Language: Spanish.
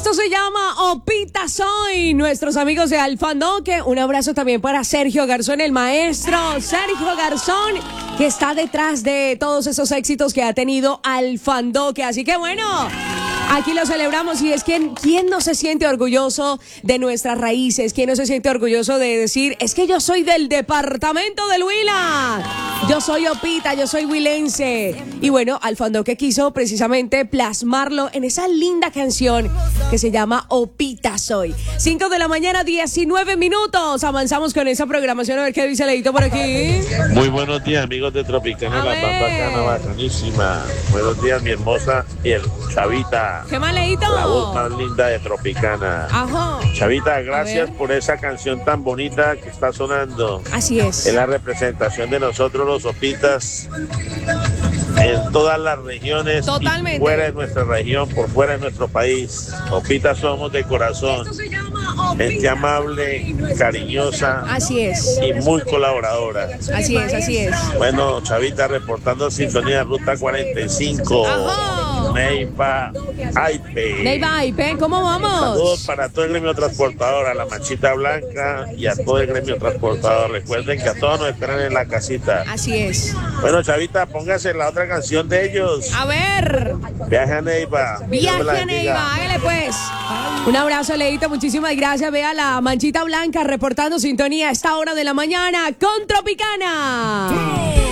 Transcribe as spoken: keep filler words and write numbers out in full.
Esto se llama Opita Soy. Nuestros amigos de Alfandoque. Un abrazo también para Sergio Garzón, el maestro Sergio Garzón, que está detrás de todos esos éxitos que ha tenido Alfandoque. Así que bueno, aquí lo celebramos. Y es que ¿quién no se siente orgulloso de nuestras raíces? ¿Quién no se siente orgulloso de decir, es que yo soy del departamento del Huila? Yo soy Opita, yo soy huilense. Y bueno, Alfandoque quiso precisamente plasmarlo en esa linda canción que se llama Opita Soy. cinco de la mañana, diecinueve minutos. Avanzamos con esa programación. A ver qué dice Leito por aquí. Muy buenos días, amigos de Tropicana, la pampa cana bacanísima. Buenos días, mi hermosa y el Chavita. ¿Qué más, Leito? La voz más linda de Tropicana. Ajá. Chavita, gracias por esa canción tan bonita que está sonando. Así es. Es la representación de nosotros los Opitas en todas las regiones. Totalmente. Y fuera de nuestra región, por fuera de nuestro país. Opitas somos de corazón. Gente amable, cariñosa. Así es. Y muy colaboradora. Así es, así es. Bueno, Chavita, reportando sintonía de Ruta cuarenta y cinco. Ajá. Neiva Aipe. Neiva Aipe, ¿cómo vamos? Saludos para todo el gremio transportador, a la Manchita Blanca y a todo el gremio transportador. Recuerden que a todos nos esperan en la casita. Así es. Bueno, Chavita, póngase la otra canción de ellos. A ver. Viaje a Neiva. Viaje a Neiva, hágale pues. Un abrazo, Leito, muchísimas gracias. Vea la Manchita Blanca reportando sintonía a esta hora de la mañana con Tropicana.